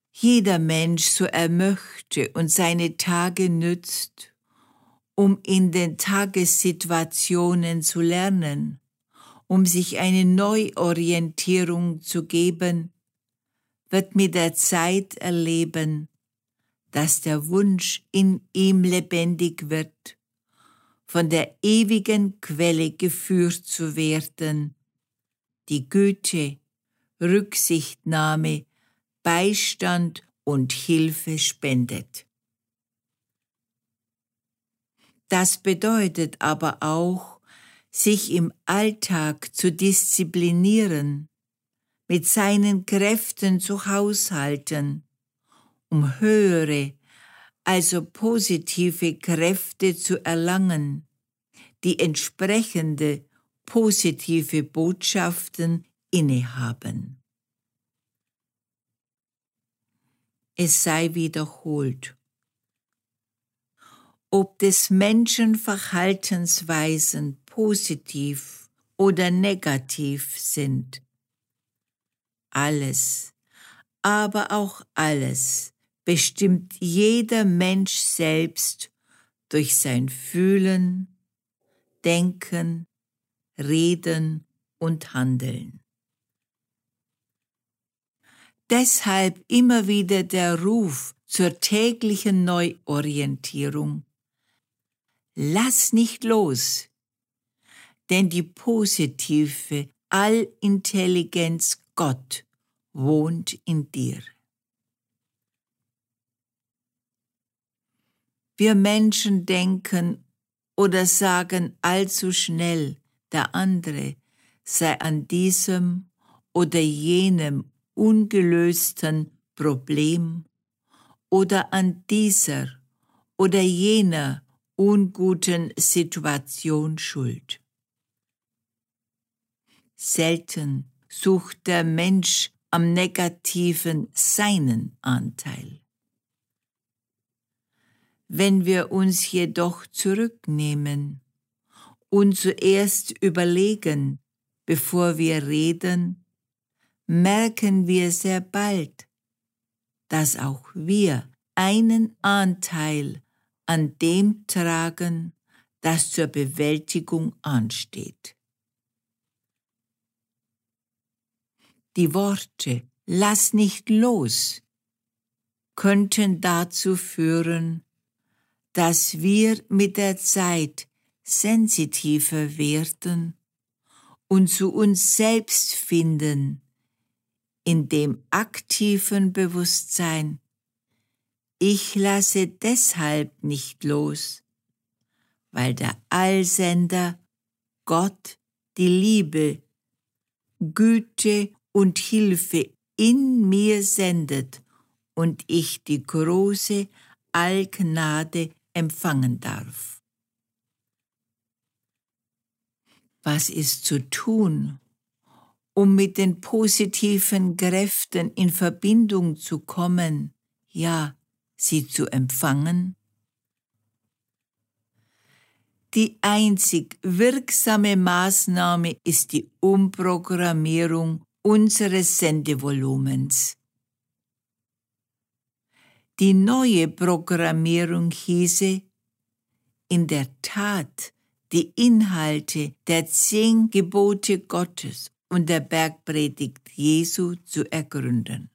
jeder Mensch, so er möchte und seine Tage nützt, um in den Tagessituationen zu lernen, um sich eine Neuorientierung zu geben, wird mit der Zeit erleben, dass der Wunsch in ihm lebendig wird, von der ewigen Quelle geführt zu werden, die Güte, Rücksichtnahme, Beistand und Hilfe spendet. Das bedeutet aber auch, sich im Alltag zu disziplinieren, mit seinen Kräften zu haushalten, um höhere, also positive Kräfte zu erlangen, die entsprechende positive Botschaften innehaben. Es sei wiederholt. Ob des Menschen Verhaltensweisen positiv oder negativ sind, alles, aber auch alles bestimmt jeder Mensch selbst durch sein Fühlen, Denken, Reden und Handeln. Deshalb immer wieder der Ruf zur täglichen Neuorientierung. Lass nicht los, denn die positive Allintelligenz Gott wohnt in dir. Wir Menschen denken oder sagen allzu schnell, der andere sei an diesem oder jenem ungelösten Problem oder an dieser oder jener unguten Situation schuld. Selten sucht der Mensch am Negativen seinen Anteil. Wenn wir uns jedoch zurücknehmen und zuerst überlegen, bevor wir reden, merken wir sehr bald, dass auch wir einen Anteil an dem tragen, das zur Bewältigung ansteht. Die Worte „Lass nicht los“ könnten dazu führen, dass wir mit der Zeit sensitiver werden und zu uns selbst finden, in dem aktiven Bewusstsein, ich lasse deshalb nicht los, weil der Allsender, Gott, die Liebe, Güte und Hilfe in mir sendet und ich die große Allgnade empfangen darf. Was ist zu tun, um mit den positiven Kräften in Verbindung zu kommen, ja, sie zu empfangen? Die einzig wirksame Maßnahme ist die Umprogrammierung unseres Sendevolumens. Die neue Programmierung hieße, in der Tat die Inhalte der 10 Gebote Gottes und der Bergpredigt Jesu zu ergründen.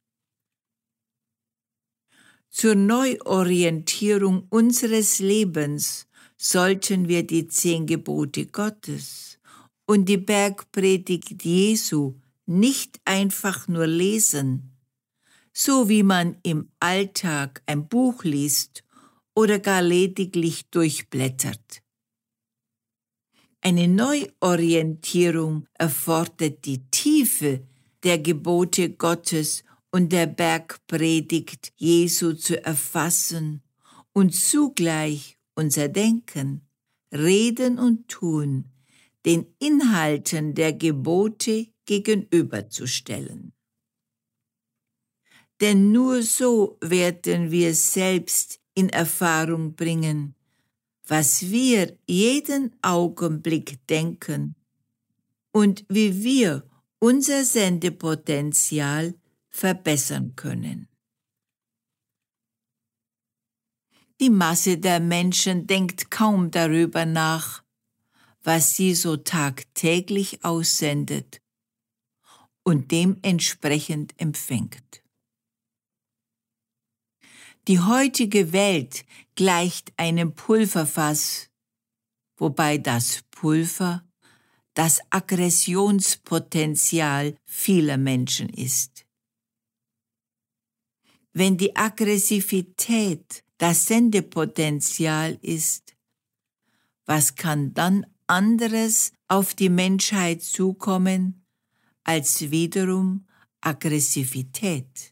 Zur Neuorientierung unseres Lebens sollten wir die 10 Gebote Gottes und die Bergpredigt Jesu nicht einfach nur lesen, so wie man im Alltag ein Buch liest oder gar lediglich durchblättert. Eine Neuorientierung erfordert die Tiefe der Gebote Gottes und der Bergpredigt Jesu zu erfassen und zugleich unser Denken, Reden und Tun den Inhalten der Gebote gegenüberzustellen. Denn nur so werden wir selbst in Erfahrung bringen, was wir jeden Augenblick denken und wie wir unser Sendepotenzial verbessern können. Die Masse der Menschen denkt kaum darüber nach, was sie so tagtäglich aussendet und dementsprechend empfängt. Die heutige Welt gleicht einem Pulverfass, wobei das Pulver das Aggressionspotenzial vieler Menschen ist. Wenn die Aggressivität das Sendepotenzial ist, was kann dann anderes auf die Menschheit zukommen als wiederum Aggressivität?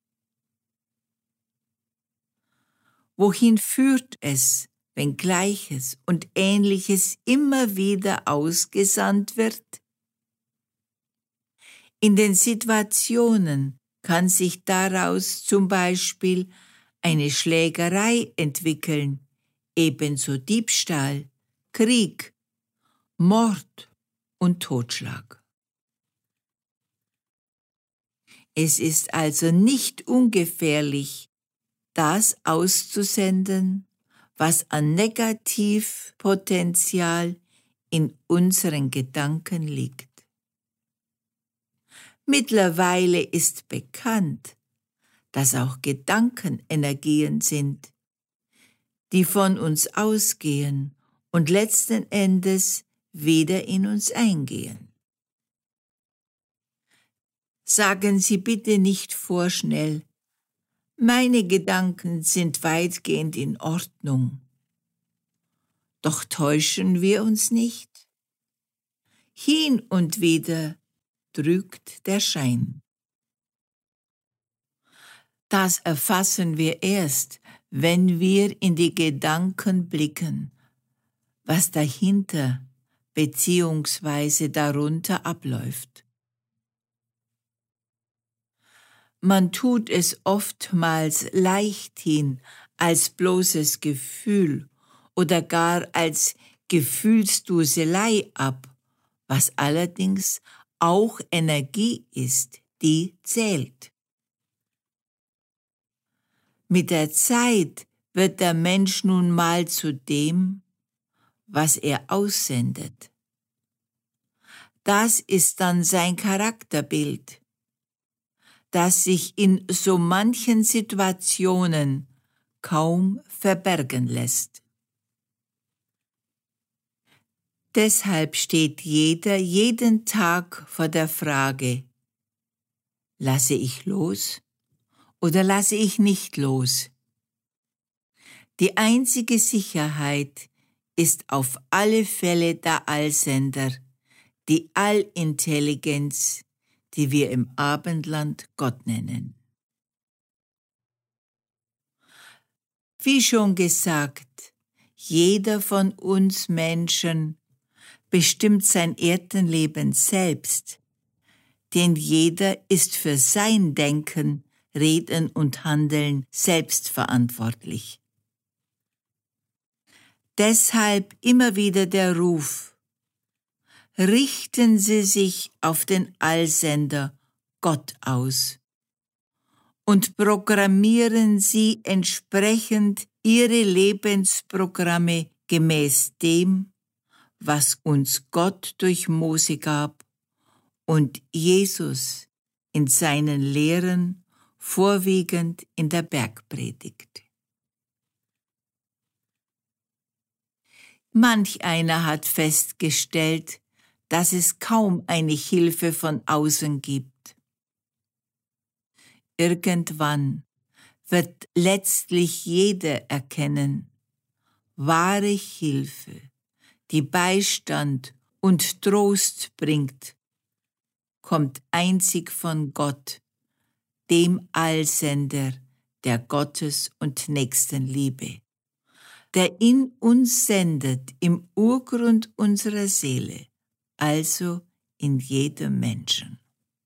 Wohin führt es, wenn Gleiches und Ähnliches immer wieder ausgesandt wird? In den Situationen kann sich daraus zum Beispiel eine Schlägerei entwickeln, ebenso Diebstahl, Krieg, Mord und Totschlag. Es ist also nicht ungefährlich, das auszusenden, was an Negativpotenzial in unseren Gedanken liegt. Mittlerweile ist bekannt, dass auch Gedanken Energien sind, die von uns ausgehen und letzten Endes wieder in uns eingehen. Sagen Sie bitte nicht vorschnell, meine Gedanken sind weitgehend in Ordnung. Doch täuschen wir uns nicht? Hin und wieder trügt der Schein. Das erfassen wir erst, wenn wir in die Gedanken blicken, was dahinter bzw. darunter abläuft. Man tut es oftmals leichthin als bloßes Gefühl oder gar als Gefühlsduselei ab, was allerdings auch Energie ist, die zählt. Mit der Zeit wird der Mensch nun mal zu dem, was er aussendet. Das ist dann sein Charakterbild, das sich in so manchen Situationen kaum verbergen lässt. Deshalb steht jeder jeden Tag vor der Frage, lasse ich los oder lasse ich nicht los? Die einzige Sicherheit ist auf alle Fälle der Allsender, die Allintelligenz, die wir im Abendland Gott nennen. Wie schon gesagt, jeder von uns Menschen bestimmt sein Erdenleben selbst, denn jeder ist für sein Denken, Reden und Handeln selbst verantwortlich. Deshalb immer wieder der Ruf: Richten Sie sich auf den Allsender Gott aus und programmieren Sie entsprechend Ihre Lebensprogramme gemäß dem, was uns Gott durch Mose gab und Jesus in seinen Lehren, vorwiegend in der Bergpredigt. Manch einer hat festgestellt, dass es kaum eine Hilfe von außen gibt. Irgendwann wird letztlich jeder erkennen, wahre Hilfe, die Beistand und Trost bringt, kommt einzig von Gott, dem Allsender der Gottes- und Nächstenliebe, der in uns sendet im Urgrund unserer Seele, also in jedem Menschen.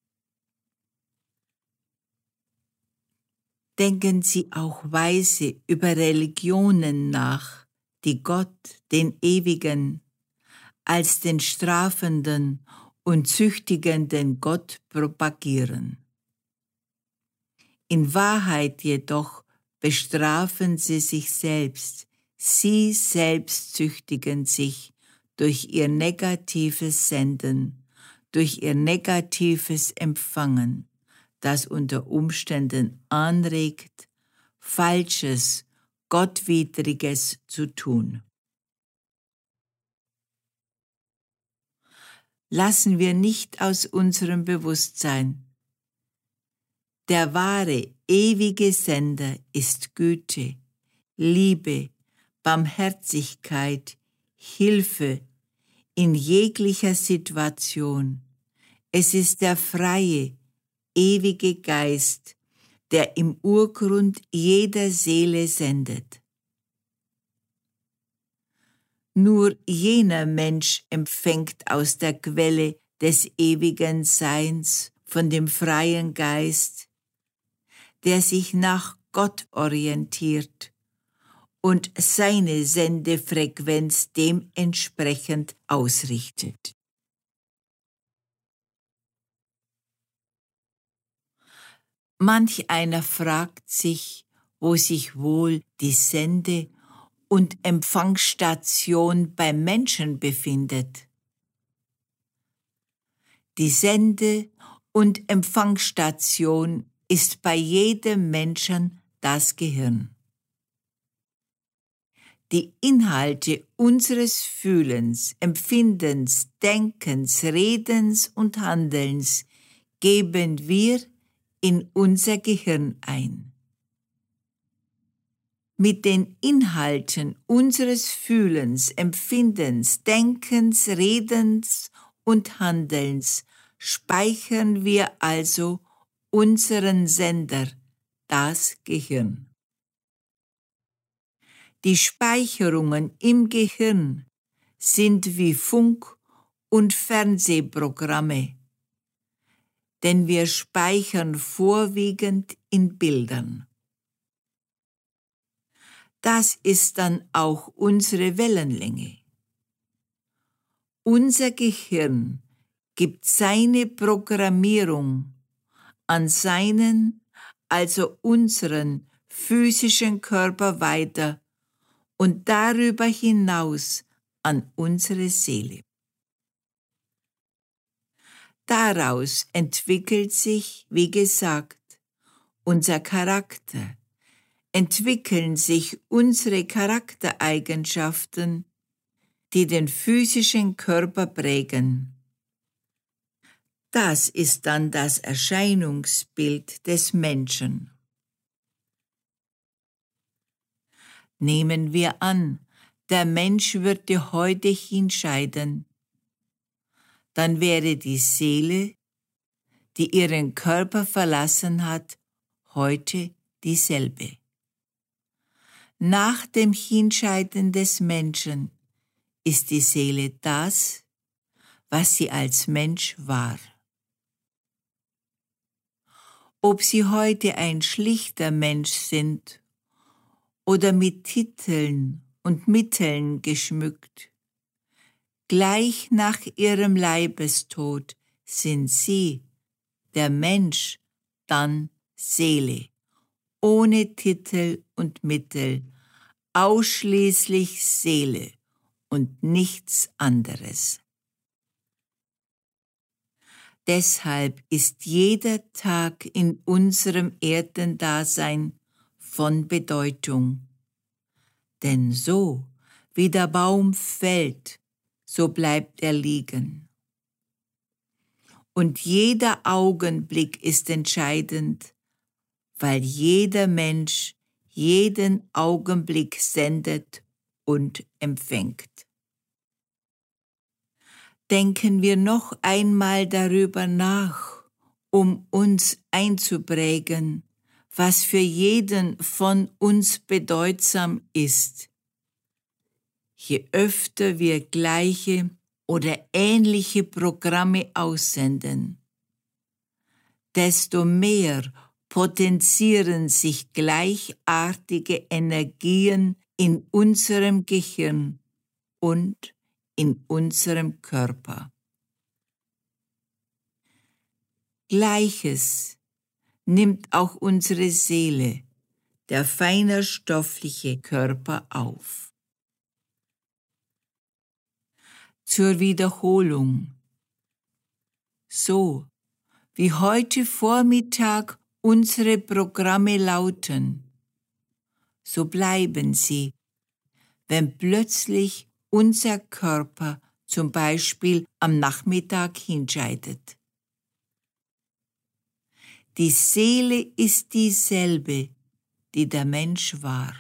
Denken Sie auch weise über Religionen nach, die Gott, den Ewigen, als den strafenden und züchtigenden Gott propagieren. In Wahrheit jedoch bestrafen sie sich selbst. Sie selbst züchtigen sich durch ihr negatives Senden, durch ihr negatives Empfangen, das unter Umständen anregt, Falsches, Gottwidriges zu tun. Lassen wir nicht aus unserem Bewusstsein: Der wahre, ewige Sender ist Güte, Liebe, Barmherzigkeit, Hilfe in jeglicher Situation. Es ist der freie, ewige Geist, der im Urgrund jeder Seele sendet. Nur jener Mensch empfängt aus der Quelle des ewigen Seins von dem freien Geist, der sich nach Gott orientiert und seine Sendefrequenz dementsprechend ausrichtet. Manch einer fragt sich, wo sich wohl die Sende- und Empfangsstation beim Menschen befindet. Die Sende- und Empfangsstation ist bei jedem Menschen das Gehirn. Die Inhalte unseres Fühlens, Empfindens, Denkens, Redens und Handelns geben wir in unser Gehirn ein. Mit den Inhalten unseres Fühlens, Empfindens, Denkens, Redens und Handelns speichern wir also unseren Sender, das Gehirn. Die Speicherungen im Gehirn sind wie Funk- und Fernsehprogramme, denn wir speichern vorwiegend in Bildern. Das ist dann auch unsere Wellenlänge. Unser Gehirn gibt seine Programmierung an seinen, also unseren physischen Körper weiter und darüber hinaus an unsere Seele. Daraus entwickelt sich, wie gesagt, unser Charakter, entwickeln sich unsere Charaktereigenschaften, die den physischen Körper prägen. Das ist dann das Erscheinungsbild des Menschen. Nehmen wir an, der Mensch würde heute hinscheiden, dann wäre die Seele, die ihren Körper verlassen hat, heute dieselbe. Nach dem Hinscheiden des Menschen ist die Seele das, was sie als Mensch war. Ob sie heute ein schlichter Mensch sind oder mit Titeln und Mitteln geschmückt, gleich nach ihrem Leibestod sind sie, der Mensch, dann Seele, ohne Titel und Mittel, ausschließlich Seele und nichts anderes. Deshalb ist jeder Tag in unserem Erdendasein von Bedeutung. Denn so wie der Baum fällt, so bleibt er liegen. Und jeder Augenblick ist entscheidend, weil jeder Mensch jeden Augenblick sendet und empfängt. Denken wir noch einmal darüber nach, um uns einzuprägen, was für jeden von uns bedeutsam ist. Je öfter wir gleiche oder ähnliche Programme aussenden, desto mehr potenzieren sich gleichartige Energien in unserem Gehirn und in unserem Körper. Gleiches nimmt auch unsere Seele, der feinerstoffliche Körper auf. Zur Wiederholung. So wie heute Vormittag unsere Programme lauten, so bleiben sie, wenn plötzlich unser Körper zum Beispiel am Nachmittag hinscheidet. Die Seele ist dieselbe, die der Mensch war.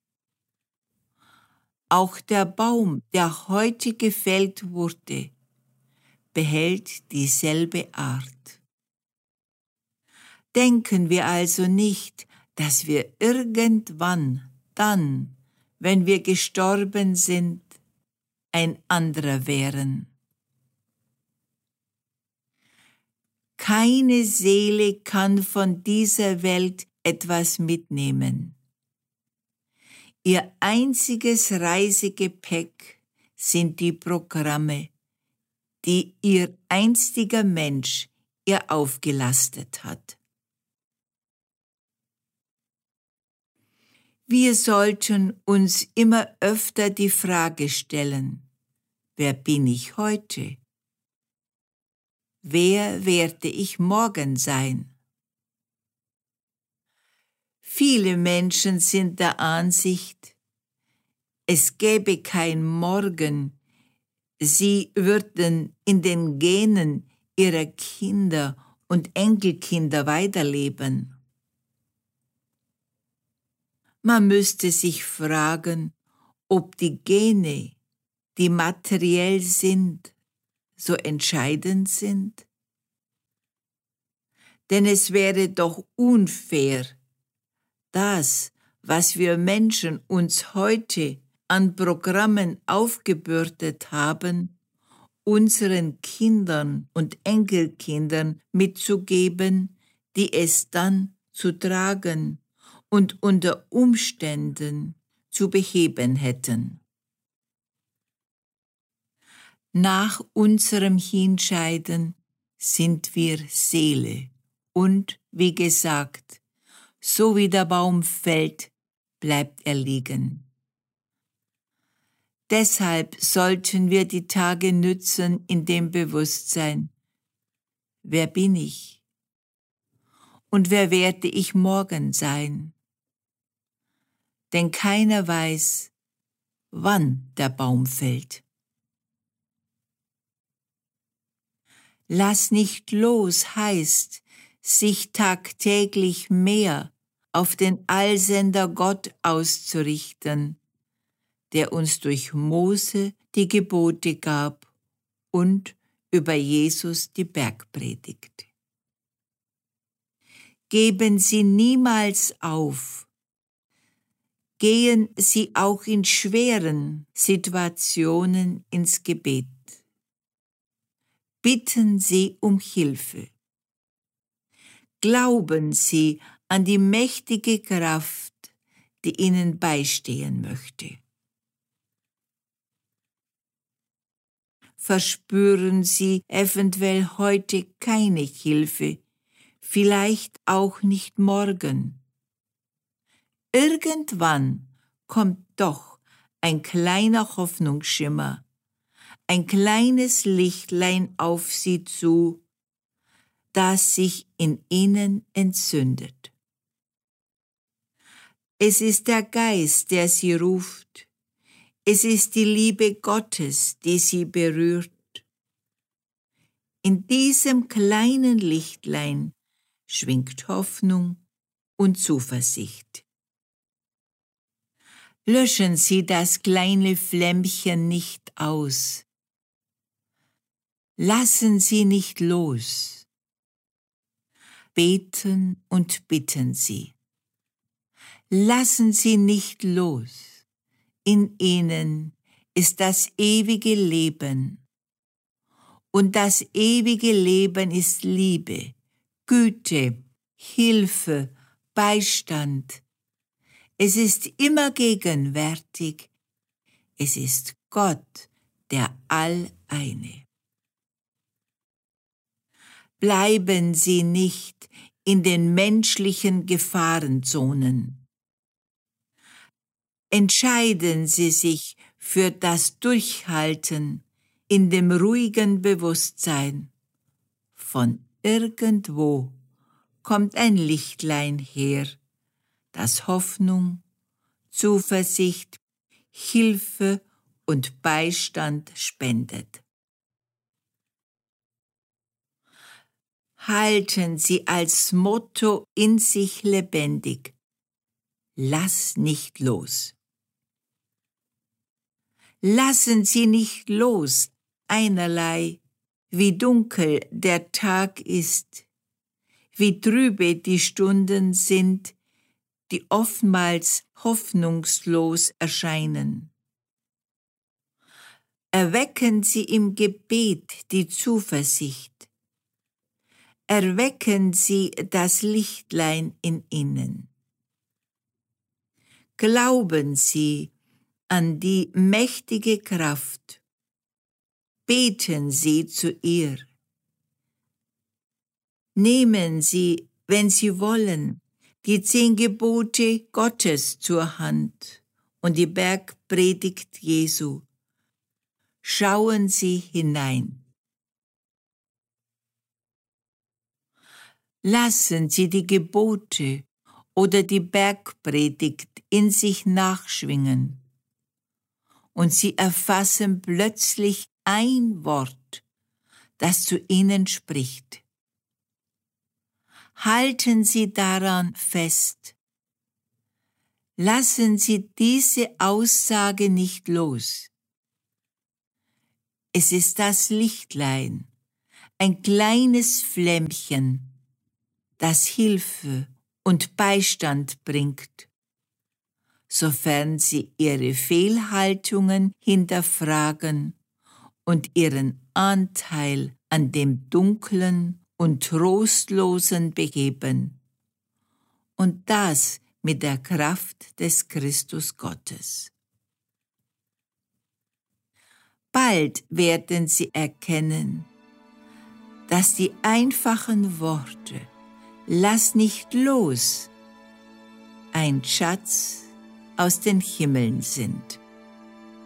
Auch der Baum, der heute gefällt wurde, behält dieselbe Art. Denken wir also nicht, dass wir irgendwann, dann, wenn wir gestorben sind, ein anderer wären. Keine Seele kann von dieser Welt etwas mitnehmen. Ihr einziges Reisegepäck sind die Programme, die ihr einstiger Mensch ihr aufgelastet hat. Wir sollten uns immer öfter die Frage stellen: Wer bin ich heute? Wer werde ich morgen sein? Viele Menschen sind der Ansicht, es gäbe kein Morgen, sie würden in den Genen ihrer Kinder und Enkelkinder weiterleben. Man müsste sich fragen, ob die Gene, die materiell sind, so entscheidend sind. Denn es wäre doch unfair, das, was wir Menschen uns heute an Programmen aufgebürdet haben, unseren Kindern und Enkelkindern mitzugeben, die es dann zu tragen und unter Umständen zu beheben hätten. Nach unserem Hinscheiden sind wir Seele und, wie gesagt, so wie der Baum fällt, bleibt er liegen. Deshalb sollten wir die Tage nützen in dem Bewusstsein: Wer bin ich? Und wer werde ich morgen sein? Denn keiner weiß, wann der Baum fällt. Lass nicht los heißt, sich tagtäglich mehr auf den Allsender Gott auszurichten, der uns durch Mose die Gebote gab und über Jesus die Bergpredigt. Geben Sie niemals auf. Gehen Sie auch in schweren Situationen ins Gebet. Bitten Sie um Hilfe. Glauben Sie an die mächtige Kraft, die Ihnen beistehen möchte. Verspüren Sie eventuell heute keine Hilfe, vielleicht auch nicht morgen. Irgendwann kommt doch ein kleiner Hoffnungsschimmer, ein kleines Lichtlein auf Sie zu, das sich in Ihnen entzündet. Es ist der Geist, der Sie ruft. Es ist die Liebe Gottes, die Sie berührt. In diesem kleinen Lichtlein schwingt Hoffnung und Zuversicht. Löschen Sie das kleine Flämmchen nicht aus. Lassen Sie nicht los. Beten und bitten Sie. Lassen Sie nicht los. In ihnen ist das ewige Leben. Und das ewige Leben ist Liebe, Güte, Hilfe, Beistand. Es ist immer gegenwärtig. Es ist Gott, der Alleine. Bleiben Sie nicht in den menschlichen Gefahrenzonen. Entscheiden Sie sich für das Durchhalten in dem ruhigen Bewusstsein. Von irgendwo kommt ein Lichtlein her, das Hoffnung, Zuversicht, Hilfe und Beistand spendet. Halten Sie als Motto in sich lebendig: Lass nicht los. Lassen Sie nicht los, einerlei, wie dunkel der Tag ist, wie trübe die Stunden sind, die oftmals hoffnungslos erscheinen. Erwecken Sie im Gebet die Zuversicht. Erwecken Sie das Lichtlein in ihnen. Glauben Sie an die mächtige Kraft. Beten Sie zu ihr. Nehmen Sie, wenn Sie wollen, die 10 Gebote Gottes zur Hand und die Bergpredigt Jesu. Schauen Sie hinein. Lassen Sie die Gebote oder die Bergpredigt in sich nachschwingen und Sie erfassen plötzlich ein Wort, das zu Ihnen spricht. Halten Sie daran fest. Lassen Sie diese Aussage nicht los. Es ist das Lichtlein, ein kleines Flämmchen, das Hilfe und Beistand bringt, sofern Sie Ihre Fehlhaltungen hinterfragen und Ihren Anteil an dem Dunklen und Trostlosen beheben, und das mit der Kraft des Christus Gottes. Bald werden Sie erkennen, dass die einfachen Worte „Lass nicht los" ein Schatz aus den Himmeln sind.